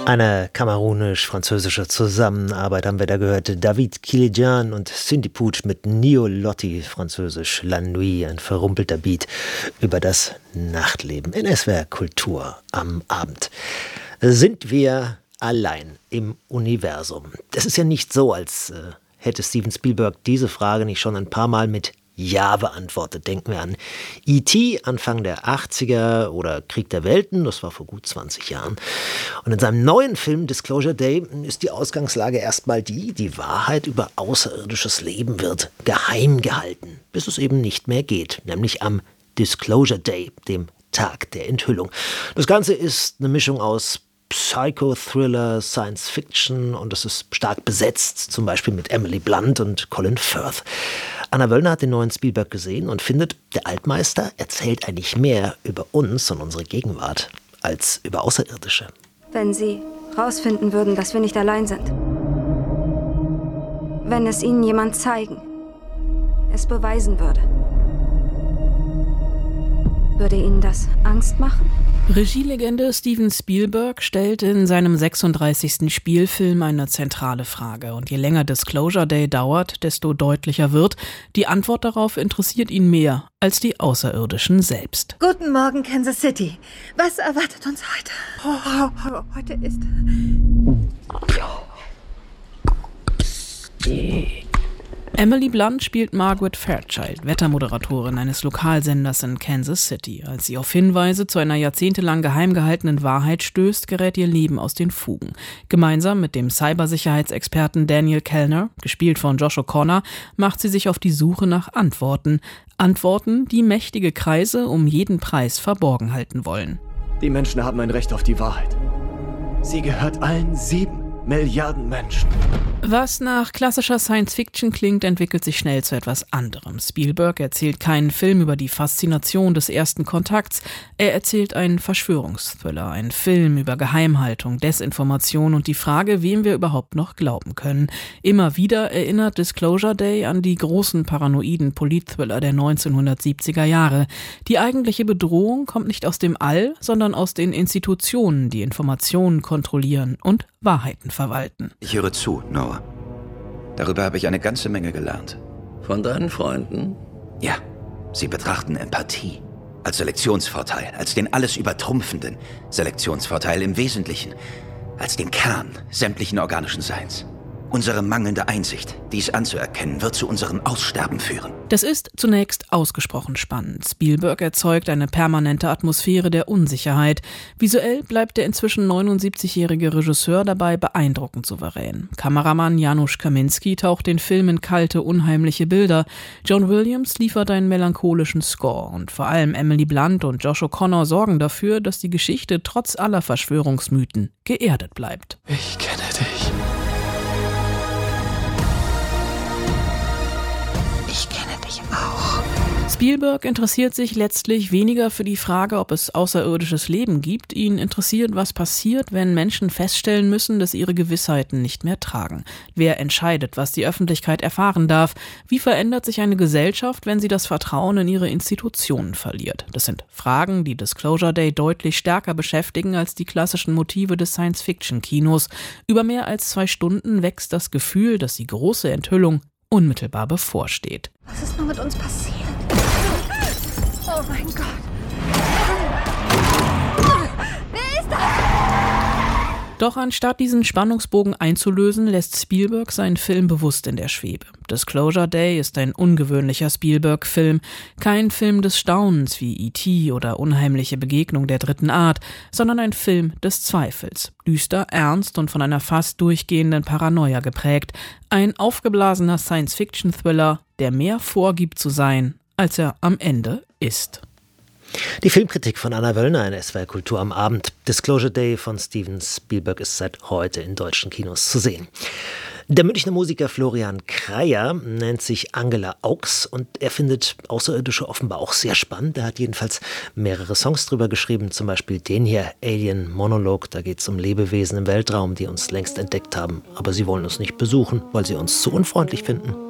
Eine kamerunisch-französische Zusammenarbeit haben wir da gehört. David Kilijan und Cindy Pooch mit Nio Lotti, französisch La Nuit, ein verrumpelter Beat über das Nachtleben in SWR Kultur am Abend. Sind wir allein im Universum? Das ist ja nicht so, als hätte Steven Spielberg diese Frage nicht schon ein paar Mal mit Ja beantwortet. Denken wir an E.T. Anfang der 80er oder Krieg der Welten, das war vor gut 20 Jahren. Und in seinem neuen Film Disclosure Day ist die Ausgangslage erstmal die Wahrheit über außerirdisches Leben wird geheim gehalten, bis es eben nicht mehr geht, nämlich am Disclosure Day, dem Tag der Enthüllung. Das Ganze ist eine Mischung aus Psycho-Thriller, Science-Fiction und es ist stark besetzt, zum Beispiel mit Emily Blunt und Colin Firth. Anna Wöllner hat den neuen Spielberg gesehen und findet, der Altmeister erzählt eigentlich mehr über uns und unsere Gegenwart als über Außerirdische. Wenn Sie rausfinden würden, dass wir nicht allein sind. Wenn es Ihnen jemand zeigen, es beweisen würde. Würde Ihnen das Angst machen? Regielegende Steven Spielberg stellt in seinem 36. Spielfilm eine zentrale Frage. Und je länger Disclosure Day dauert, desto deutlicher wird, die Antwort darauf interessiert ihn mehr als die Außerirdischen selbst. Guten Morgen, Kansas City. Was erwartet uns heute? Heute ist... Emily Blunt spielt Margaret Fairchild, Wettermoderatorin eines Lokalsenders in Kansas City. Als sie auf Hinweise zu einer jahrzehntelang geheim gehaltenen Wahrheit stößt, gerät ihr Leben aus den Fugen. Gemeinsam mit dem Cybersicherheitsexperten Daniel Kellner, gespielt von Josh O'Connor, macht sie sich auf die Suche nach Antworten. Antworten, die mächtige Kreise um jeden Preis verborgen halten wollen. Die Menschen haben ein Recht auf die Wahrheit. Sie gehört allen 7 Milliarden Menschen. Was nach klassischer Science-Fiction klingt, entwickelt sich schnell zu etwas anderem. Spielberg erzählt keinen Film über die Faszination des ersten Kontakts. Er erzählt einen Verschwörungsthriller, einen Film über Geheimhaltung, Desinformation und die Frage, wem wir überhaupt noch glauben können. Immer wieder erinnert Disclosure Day an die großen paranoiden Politthriller der 1970er Jahre. Die eigentliche Bedrohung kommt nicht aus dem All, sondern aus den Institutionen, die Informationen kontrollieren und Wahrheiten verwalten. Ich höre zu, Noah. Darüber habe ich eine ganze Menge gelernt. Von deinen Freunden? Ja, sie betrachten Empathie als Selektionsvorteil, als den alles übertrumpfenden Selektionsvorteil im Wesentlichen, als den Kern sämtlichen organischen Seins. Unsere mangelnde Einsicht, dies anzuerkennen, wird zu unserem Aussterben führen. Das ist zunächst ausgesprochen spannend. Spielberg erzeugt eine permanente Atmosphäre der Unsicherheit. Visuell bleibt der inzwischen 79-jährige Regisseur dabei beeindruckend souverän. Kameramann Janusz Kaminski taucht den Film in kalte, unheimliche Bilder. John Williams liefert einen melancholischen Score. Und vor allem Emily Blunt und Josh O'Connor sorgen dafür, dass die Geschichte trotz aller Verschwörungsmythen geerdet bleibt. Ich kenne dich. Spielberg interessiert sich letztlich weniger für die Frage, ob es außerirdisches Leben gibt. Ihn interessiert, was passiert, wenn Menschen feststellen müssen, dass ihre Gewissheiten nicht mehr tragen. Wer entscheidet, was die Öffentlichkeit erfahren darf? Wie verändert sich eine Gesellschaft, wenn sie das Vertrauen in ihre Institutionen verliert? Das sind Fragen, die Disclosure Day deutlich stärker beschäftigen als die klassischen Motive des Science-Fiction-Kinos. Über mehr als 2 Stunden wächst das Gefühl, dass die große Enthüllung unmittelbar bevorsteht. Was ist nur mit uns passiert? Oh mein Gott. Wer ist das? Doch anstatt diesen Spannungsbogen einzulösen, lässt Spielberg seinen Film bewusst in der Schwebe. Disclosure Day ist ein ungewöhnlicher Spielberg-Film. Kein Film des Staunens wie E.T. oder Unheimliche Begegnung der dritten Art, sondern ein Film des Zweifels. Düster, ernst und von einer fast durchgehenden Paranoia geprägt. Ein aufgeblasener Science-Fiction-Thriller, der mehr vorgibt zu sein, als er am Ende ist. Die Filmkritik von Anna Wöllner in SWR Kultur am Abend. Disclosure Day von Steven Spielberg ist seit heute in deutschen Kinos zu sehen. Der Münchner Musiker Florian Kreyer nennt sich Angela Augs und er findet Außerirdische offenbar auch sehr spannend. Er hat jedenfalls mehrere Songs drüber geschrieben, zum Beispiel den hier, Alien Monologue. Da geht es um Lebewesen im Weltraum, die uns längst entdeckt haben, aber sie wollen uns nicht besuchen, weil sie uns zu unfreundlich finden.